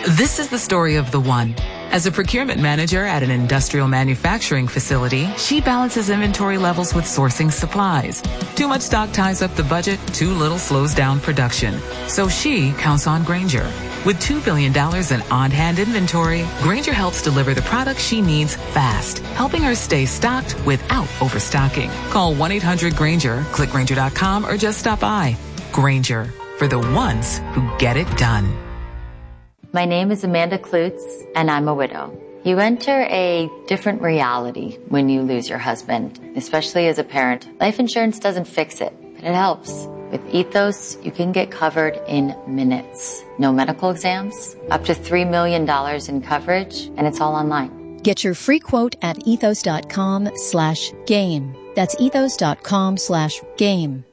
This is the story of the one. As a procurement manager at an industrial manufacturing facility, she balances inventory levels with sourcing supplies. Too much stock ties up the budget, too little slows down production. So she counts on Grainger. With $2 billion in on-hand inventory, Grainger helps deliver the products she needs fast, helping her stay stocked without overstocking. Call 1-800-GRAINGER, click Grainger.com, or just stop by. Grainger, for the ones who get it done. My name is Amanda Klutz, and I'm a widow. You enter a different reality when you lose your husband, especially as a parent. Life insurance doesn't fix it, but it helps. With Ethos, you can get covered in minutes. No medical exams, up to $3 million in coverage, and it's all online. Get your free quote at ethos.com/game. That's ethos.com/game.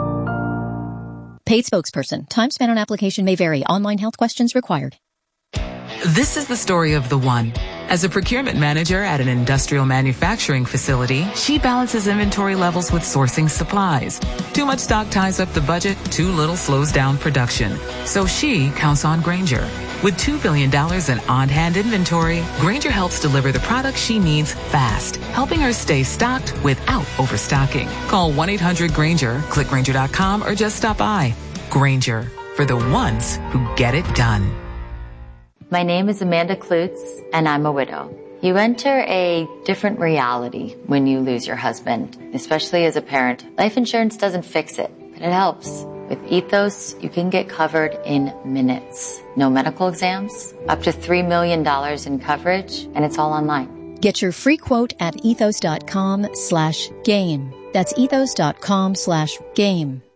Paid spokesperson. Time spent on application may vary. Online health questions required. This is the story of the one. As a procurement manager at an industrial manufacturing facility, she balances inventory levels with sourcing supplies. Too much stock ties up the budget, too little slows down production. So she counts on Grainger. With $2 billion in on-hand inventory, Grainger helps deliver the products she needs fast, helping her stay stocked without overstocking. Call 1-800-GRAINGER, click Grainger.com, or just stop by. Grainger, for the ones who get it done. My name is Amanda Klutz, and I'm a widow. You enter a different reality when you lose your husband, especially as a parent. Life insurance doesn't fix it, but it helps. With Ethos, you can get covered in minutes. No medical exams, up to $3 million in coverage, and it's all online. Get your free quote at ethos.com/game. That's ethos.com/game.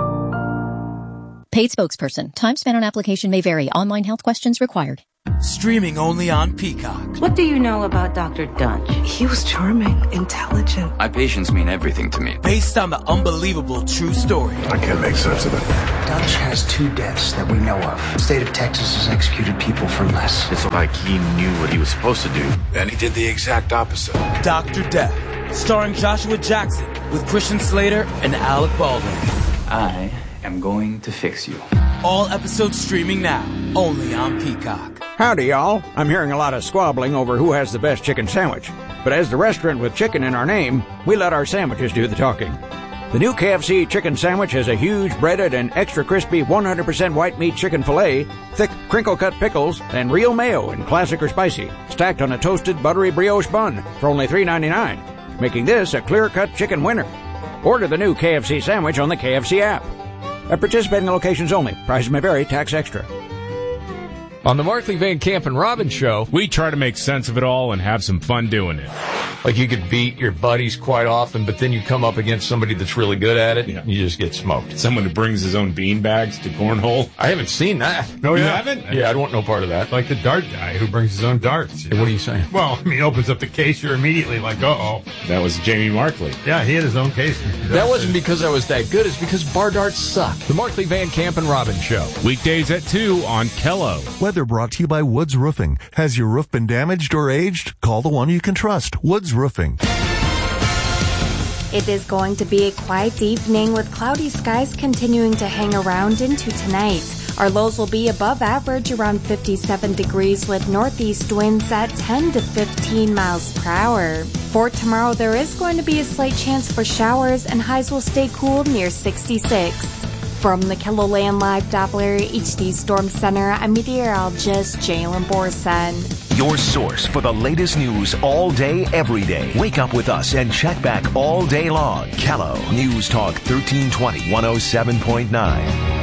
Paid spokesperson. Time spent on application may vary. Online health questions required. Streaming only on Peacock. What do you know about Dr. Dunch? He was charming, intelligent. My patients mean everything to me. Based on the unbelievable true story. I can't make sense of it. Dunch has 2 deaths that we know of. The state of Texas has executed people for less. It's like he knew what he was supposed to do. And he did the exact opposite. Dr. Death, starring Joshua Jackson with Christian Slater and Alec Baldwin. I am going to fix you. All episodes streaming now, only on Peacock. Howdy, y'all. I'm hearing a lot of squabbling over who has the best chicken sandwich. But as the restaurant with chicken in our name, we let our sandwiches do the talking. The new KFC chicken sandwich has a huge breaded and extra crispy 100% white meat chicken filet, thick crinkle-cut pickles, and real mayo in classic or spicy, stacked on a toasted buttery brioche bun for only $3.99, making this a clear-cut chicken winner. Order the new KFC sandwich on the KFC app. At participating locations only. Prices may vary. Tax extra. On the Markley Van Camp and Robbins show, we try to make sense of it all and have some fun doing it. Like you could beat your buddies quite often, but then you come up against somebody that's really good at it, and you just get smoked. Someone who brings his own bean bags to cornhole. I haven't seen that. No, you haven't? Yeah, I don't want no part of that. Like the dart guy who brings his own darts. Hey, what are you saying? Well, I mean, he opens up the case, you're immediately like, uh-oh. That was Jamie Markley. Yeah, he had his own case. That wasn't because I was that good. It's because bar darts suck. The Markley Van Camp and Robbins show. Weekdays at 2 on Kello. Weather brought to you by Woods Roofing. Has your roof been damaged or aged? Call the one you can trust, Woods Roofing. It is going to be a quiet evening with cloudy skies continuing to hang around into tonight. Our lows will be above average around 57 degrees with northeast winds at 10 to 15 miles per hour. For tomorrow, there is going to be a slight chance for showers and highs will stay cool near 66. From the KELOLAND Live Doppler HD Storm Center, I'm meteorologist Jalen Borson. Your source for the latest news all day, every day. Wake up with us and check back all day long. Kello News Talk 1320 107.9.